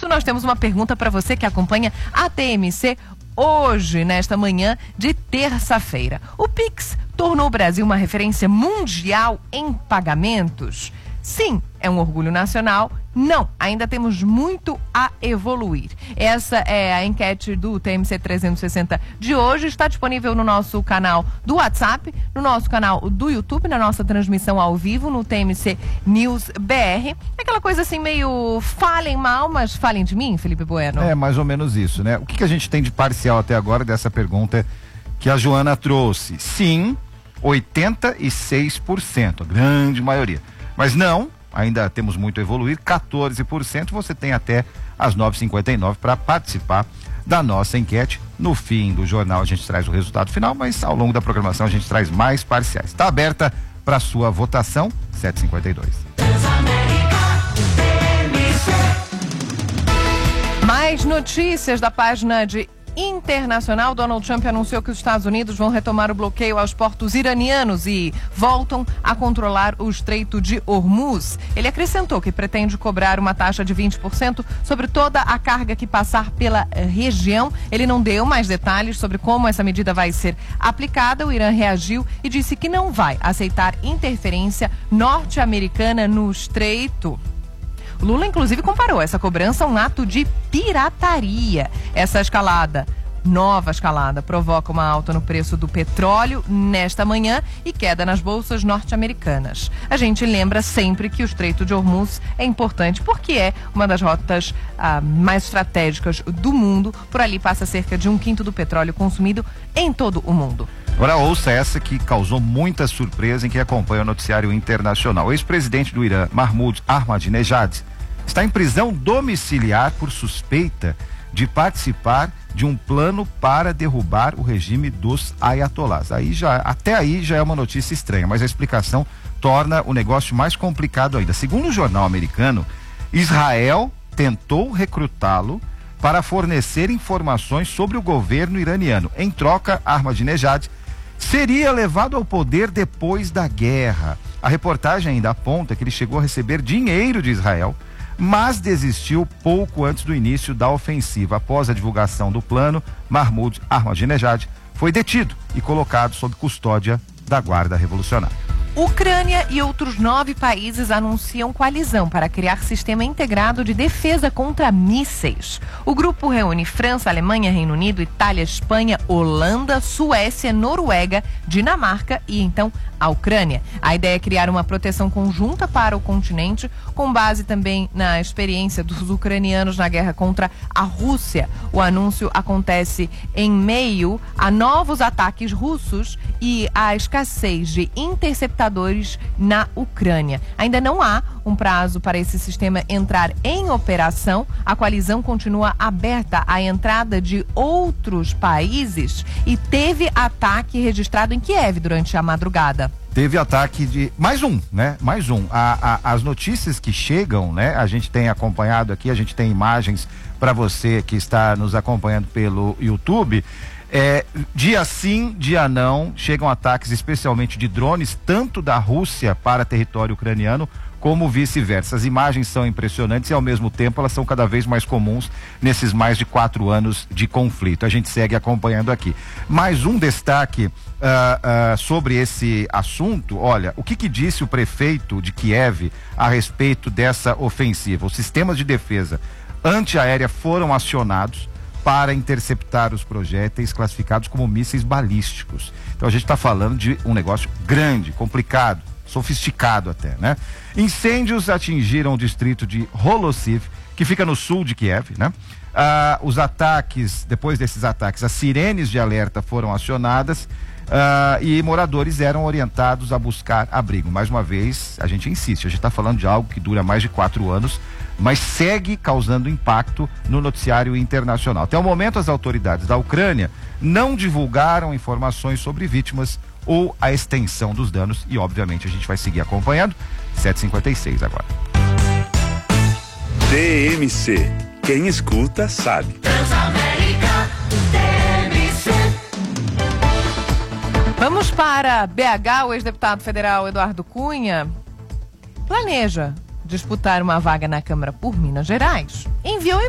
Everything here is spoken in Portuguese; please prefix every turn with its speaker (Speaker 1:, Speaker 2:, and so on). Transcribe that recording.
Speaker 1: nós temos uma pergunta para você que acompanha a TMC hoje, nesta manhã de terça-feira. O Pix tornou o Brasil uma referência mundial em pagamentos? Sim, é um orgulho nacional. Não, ainda temos muito a evoluir. Essa é a enquete do TMC 360 de hoje. Está disponível no nosso canal do WhatsApp, no nosso canal do YouTube, na nossa transmissão ao vivo, no TMC News BR. Aquela coisa assim meio falem mal, mas falem de mim, Felipe Bueno.
Speaker 2: É mais ou menos isso, né? O que a gente tem de parcial até agora dessa pergunta que a Joana trouxe? Sim, 86%, a grande maioria. Mas não, ainda temos muito a evoluir, 14%. Você tem até as 9h59 para participar da nossa enquete. No fim do jornal a gente traz o resultado final, mas ao longo da programação a gente traz mais parciais. Está aberta para sua votação, 7h52.
Speaker 1: Mais notícias da página de internacional. Donald Trump anunciou que os Estados Unidos vão retomar o bloqueio aos portos iranianos e voltam a controlar o Estreito de Hormuz. Ele acrescentou que pretende cobrar uma taxa de 20% sobre toda a carga que passar pela região. Ele não deu mais detalhes sobre como essa medida vai ser aplicada. O Irã reagiu e disse que não vai aceitar interferência norte-americana no Estreito. Lula, inclusive, comparou essa cobrança a um ato de pirataria. Essa escalada, nova escalada, provoca uma alta no preço do petróleo nesta manhã e queda nas bolsas norte-americanas. A gente lembra sempre que o Estreito de Hormuz é importante porque é uma das rotas mais estratégicas do mundo. Por ali passa cerca de 1/5 do petróleo consumido em todo o mundo.
Speaker 2: Agora ouça essa que causou muita surpresa em quem acompanha o noticiário internacional. O ex-presidente do Irã, Mahmoud Ahmadinejad, está em prisão domiciliar por suspeita de participar de um plano para derrubar o regime dos ayatolás. Até aí já é uma notícia estranha, mas a explicação torna o negócio mais complicado ainda. Segundo o jornal americano, Israel tentou recrutá-lo para fornecer informações sobre o governo iraniano. Em troca, Ahmadinejad seria levado ao poder depois da guerra. A reportagem ainda aponta que ele chegou a receber dinheiro de Israel, mas desistiu pouco antes do início da ofensiva. Após a divulgação do plano, Mahmoud Ahmadinejad foi detido e colocado sob custódia da Guarda Revolucionária.
Speaker 1: Ucrânia e outros 9 países anunciam coalizão para criar sistema integrado de defesa contra mísseis. O grupo reúne França, Alemanha, Reino Unido, Itália, Espanha, Holanda, Suécia, Noruega, Dinamarca e então a Ucrânia. A ideia é criar uma proteção conjunta para o continente, com base também na experiência dos ucranianos na guerra contra a Rússia. O anúncio acontece em meio a novos ataques russos e a escassez de interceptações na Ucrânia. Ainda não há um prazo para esse sistema entrar em operação. A coalizão continua aberta à entrada de outros países e teve ataque registrado em Kiev durante a madrugada.
Speaker 2: Teve ataque de mais um, né? Mais um. As notícias que chegam, né? A gente tem acompanhado aqui, a gente tem imagens para você que está nos acompanhando pelo YouTube. Dia sim, dia não, chegam ataques especialmente de drones, tanto da Rússia para território ucraniano, como vice-versa. As imagens são impressionantes e ao mesmo tempo elas são cada vez mais comuns nesses mais de 4 anos de conflito. A gente segue acompanhando aqui. Mais um destaque sobre esse assunto. Olha, o que disse o prefeito de Kiev a respeito dessa ofensiva? Os sistemas de defesa antiaérea foram acionados para interceptar os projéteis classificados como mísseis balísticos. Então a gente está falando de um negócio grande, complicado, sofisticado até, né? Incêndios atingiram o distrito de Holosiv, que fica no sul de Kiev, né? Os ataques, depois desses ataques, as sirenes de alerta foram acionadas e moradores eram orientados a buscar abrigo. Mais uma vez, a gente insiste, a gente está falando de algo que dura mais de 4 anos, mas segue causando impacto no noticiário internacional. Até o momento, as autoridades da Ucrânia não divulgaram informações sobre vítimas ou a extensão dos danos e, obviamente, a gente vai seguir acompanhando. 7h56 agora.
Speaker 3: TMC. Quem escuta sabe.
Speaker 1: Vamos para BH. O ex-deputado federal Eduardo Cunha planeja disputar uma vaga na Câmara por Minas Gerais. Enviou